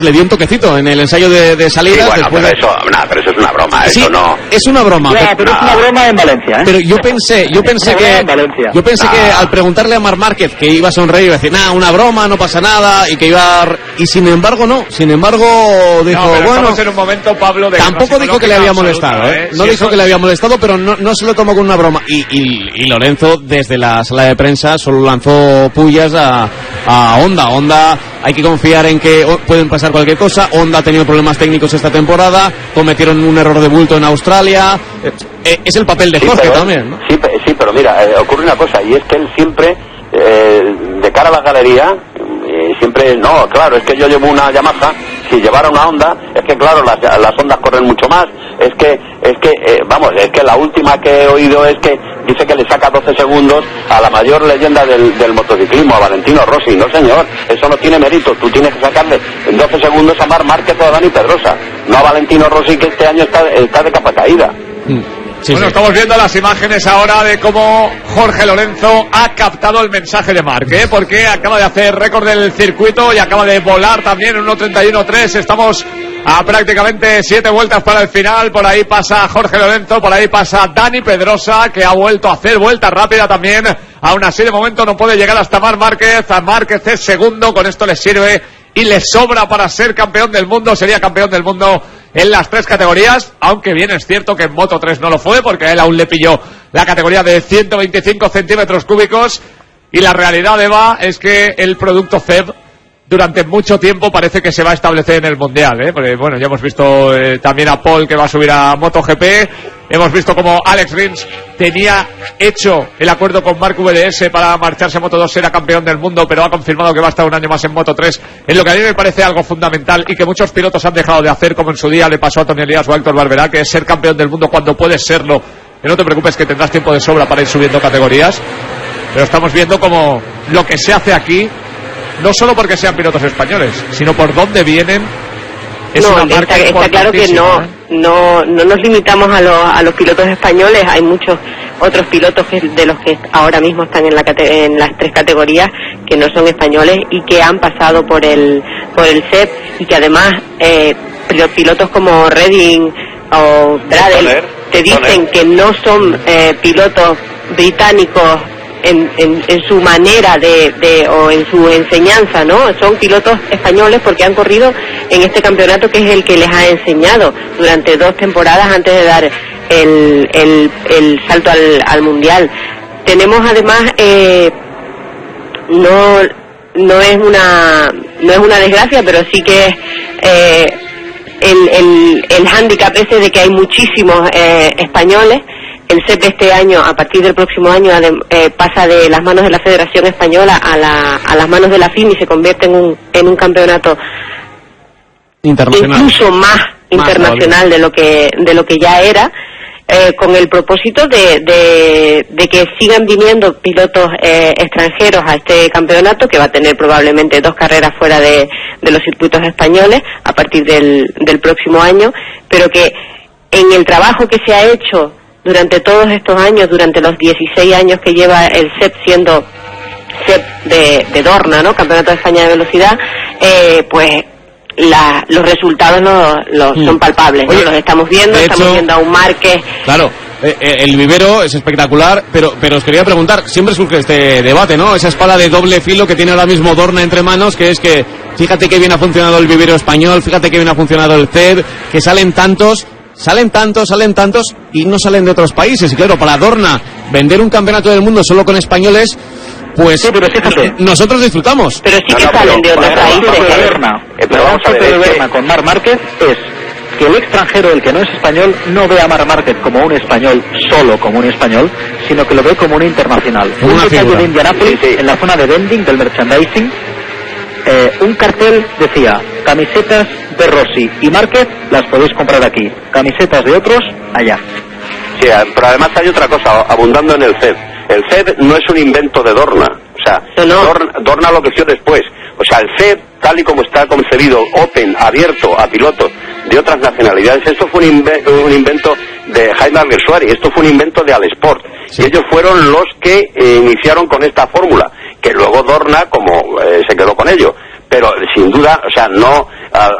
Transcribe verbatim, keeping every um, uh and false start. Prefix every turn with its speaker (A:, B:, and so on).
A: le dio un toquecito en el ensayo de, de salida.
B: Sí, bueno,
A: después
B: pero,
A: de...
B: eso, nah, pero eso es una broma,
A: sí,
B: eso no...
A: es una broma.
C: Ya, pero
A: nah.
C: es una broma en Valencia, ¿eh?
A: Pero yo pensé, yo pensé que... Yo pensé nah. que al preguntarle a Marc Márquez que iba a sonreír, iba a decir, nah, una broma, no pasa nada, y que iba a... Y sin embargo, no. Sin embargo, dijo,
D: no, pero
A: bueno...
D: estamos en un momento, Pablo, de
A: tampoco dijo que le había molestado, ¿eh? No
D: si
A: dijo
D: eso...
A: que le había molestado, pero no, no se lo tomó con una broma. Y, y, y Lorenzo, desde la sala de prensa, solo lanzó pullas a, a Honda. Honda, hay que confiar en que pueden pasar cualquier cosa. Honda ha tenido problemas técnicos esta temporada, cometieron un error de bulto en Australia. Eh, eh, es el papel de
B: sí,
A: Jorge
B: pero,
A: también, ¿no?
B: Sí, sí, pero mira, eh, ocurre una cosa, y es que él siempre, eh, de cara a la galería, eh, siempre, no, claro, es que yo llevo una Yamaha, si llevara una Honda, es que claro, las, las Hondas corren mucho más, es que, es que, eh, vamos, es que la última que he oído es que dice que le saca doce segundos a la mayor leyenda del, del motociclismo, a Valentino Rossi. No, señor, eso no tiene mérito, tú tienes que sacarle en doce segundos a Marc Márquez o a Dani Pedrosa, no a Valentino Rossi, que este año está, está de capa caída.
A: Mm. Sí,
D: bueno,
A: sí.
D: Estamos viendo las imágenes ahora de cómo Jorge Lorenzo ha captado el mensaje de Marc, ¿eh? Porque acaba de hacer récord del circuito y acaba de volar también en uno treinta y uno tres. Estamos a prácticamente siete vueltas para el final. Por ahí pasa Jorge Lorenzo, por ahí pasa Dani Pedrosa, que ha vuelto a hacer vuelta rápida también. Aún así, de momento no puede llegar hasta Marc Márquez. A Márquez es segundo, con esto le sirve y le sobra para ser campeón del mundo. Sería campeón del mundo en las tres categorías, aunque bien es cierto que en Moto tres no lo fue, porque a él aún le pilló la categoría de ciento veinticinco centímetros cúbicos, y la realidad, Eva, es que el producto C E B durante mucho tiempo parece que se va a establecer en el Mundial, ¿eh? Porque, bueno, ya hemos visto eh, también a Paul, que va a subir a MotoGP, hemos visto como Alex Rins tenía hecho el acuerdo con Marc V D S para marcharse a Moto dos, era campeón del mundo, pero ha confirmado que va a estar un año más en Moto tres, en lo que a mí me parece algo fundamental y que muchos pilotos han dejado de hacer, como en su día le pasó a Tony Elías o a Héctor Barberá, que es ser campeón del mundo cuando puedes serlo, que no te preocupes, que tendrás tiempo de sobra para ir subiendo categorías. Pero estamos viendo como lo que se hace aquí, no solo porque sean pilotos españoles, sino por dónde vienen, es
E: no,
D: una marca
E: está, está claro que no,
D: ¿eh?
E: no no nos limitamos a los, a los pilotos españoles. Hay muchos otros pilotos que, de los que ahora mismo están en, la, en las tres categorías, que no son españoles y que han pasado por el por el C E P, y que además eh, pilotos como Redding o Bradel te dicen que no son eh, pilotos británicos En, en, en su manera de, de o en su enseñanza, ¿no? Son pilotos españoles porque han corrido en este campeonato, que es el que les ha enseñado durante dos temporadas antes de dar el, el, el salto al, al mundial. Tenemos además eh, no no es una no es una desgracia, pero sí que es eh, el, el, el hándicap ese de que hay muchísimos eh, españoles. El C E P este año, a partir del próximo año, eh, pasa de las manos de la Federación Española a, la, a las manos de la F I M y se convierte en un, en un campeonato
A: internacional,
E: incluso más, más internacional de lo que de lo que ya era, eh, con el propósito de, de, de que sigan viniendo pilotos eh, extranjeros a este campeonato, que va a tener probablemente dos carreras fuera de, de los circuitos españoles a partir del, del próximo año, pero que en el trabajo que se ha hecho durante todos estos años, durante los dieciséis años que lleva el C E P siendo C E P de, de Dorna, ¿no? Campeonato de España de Velocidad, eh, pues la, los resultados no, los, mm. son palpables. Oye, ¿no? Los estamos viendo, estamos hecho, viendo a un Márquez.
A: Claro, eh, el vivero es espectacular, pero, pero os quería preguntar, siempre surge este debate, ¿no? Esa espada de doble filo que tiene ahora mismo Dorna entre manos, que es que fíjate que bien ha funcionado el vivero español, fíjate que bien ha funcionado el C E P, que salen tantos... Salen tantos, salen tantos y no salen de otros países. Y claro, para Dorna vender un campeonato del mundo solo con españoles, pues
C: sí, pero fíjate,
A: nosotros disfrutamos.
E: Pero sí que no, no, salen pero, de otros países.
C: De Dorna, el trabajo de Dorna con Marc Márquez es que el extranjero, el que no es español, no ve a Marc Márquez como un español, solo como un español, sino que lo ve como un internacional. Un detalle de Indianápolis, sí, sí. En la zona de vending del merchandising, Eh, un cartel decía: camisetas de Rossi y Márquez las podéis comprar aquí, camisetas de otros allá.
B: Sí, pero además hay otra cosa, abundando en el C E D. El C E D no es un invento de Dorna, o sea, no. Dorna, Dorna lo creció después. O sea, el C E D, tal y como está concebido, open, abierto a pilotos de otras nacionalidades, esto fue un, inve un invento de Jaime Alguersuari, esto fue un invento de Alesport. Sí. Y ellos fueron los que eh, iniciaron con esta fórmula, que luego Dorna como eh, se quedó con ello. pero sin duda, o sea, no, al,